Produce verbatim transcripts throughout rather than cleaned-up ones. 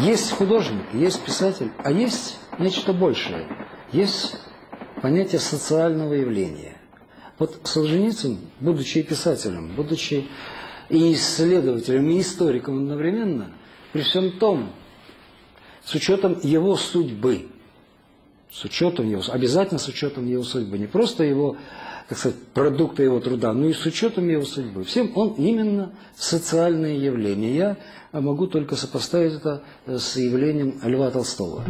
Есть художник, есть писатель, а есть нечто большее. Есть понятие социального явления. Вот Солженицын, будучи и писателем, будучи и исследователем, и историком одновременно, при всем том, с учетом его судьбы, с учетом его, обязательно с учетом его судьбы, не просто его, так сказать, продукта его труда, но и с учетом его судьбы. Всем он именно социальное явление. Я могу только сопоставить это с явлением Льва Толстого.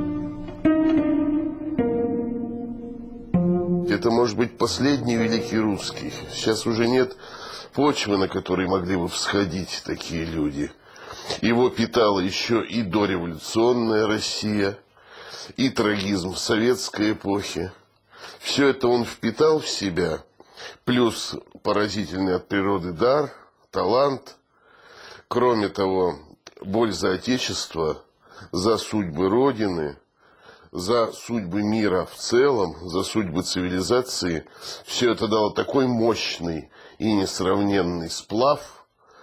Это может быть последний великий русский. Сейчас уже нет почвы, на которой могли бы всходить такие люди. Его питала еще и дореволюционная Россия, и трагизм советской эпохи. Все это он впитал в себя, плюс поразительный от природы дар, талант. Кроме того, боль за Отечество, за судьбы Родины, за судьбы мира в целом, за судьбы цивилизации. Все это дало такой мощный и несравненный сплав,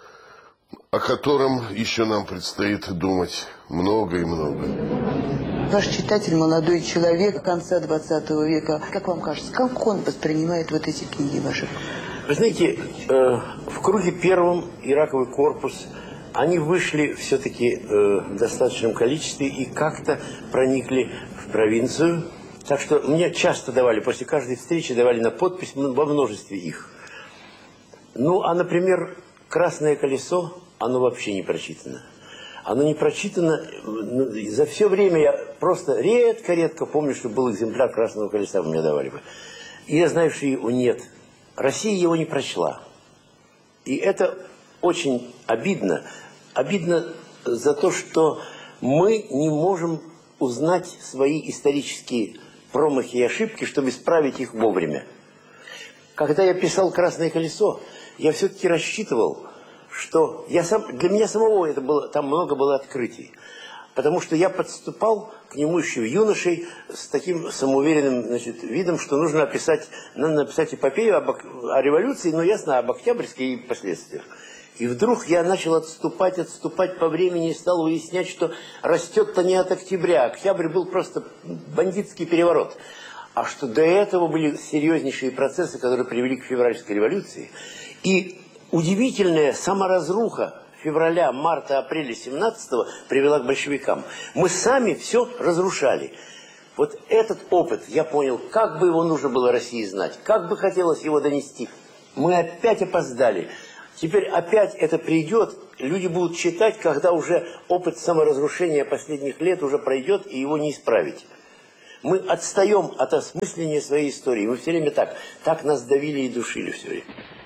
о котором еще нам предстоит думать много и много. Ваш читатель, молодой человек конца двадцатого века, как вам кажется, как он воспринимает вот эти книги ваши? Вы знаете, э, в круге первом Ираковый корпус, они вышли все-таки э, в достаточном количестве и как-то проникли в провинцию. Так что мне часто давали, после каждой встречи давали на подпись во множестве их. Ну, а, например, «Красное колесо», оно вообще не прочитано. Оно не прочитано, за все время я просто редко-редко помню, что был экземпляр «Красного колеса», вы мне давали бы. И я знаю, что его нет. Россия его не прочла. И это очень обидно. Обидно за то, что мы не можем узнать свои исторические промахи и ошибки, чтобы исправить их вовремя. Когда я писал «Красное колесо», я все-таки рассчитывал, что я сам, для меня самого это было, там много было открытий. Потому что я подступал к нему еще юношей с таким самоуверенным, значит, видом, что нужно описать, надо написать эпопею об, о революции, но ясно, об Октябрьской и последствиях. И вдруг я начал отступать, отступать по времени и стал выяснять, что растет-то не от октября. Октябрь был просто бандитский переворот. А что до этого были серьезнейшие процессы, которые привели к февральской революции. И удивительная саморазруха февраля, марта, апреля семнадцатого привела к большевикам. Мы сами все разрушали. Вот этот опыт, я понял, как бы его нужно было России знать, как бы хотелось его донести. Мы опять опоздали. Теперь опять это придет, люди будут читать, когда уже опыт саморазрушения последних лет уже пройдет, и его не исправить. Мы отстаем от осмысления своей истории. Мы все время так, так нас давили и душили все время.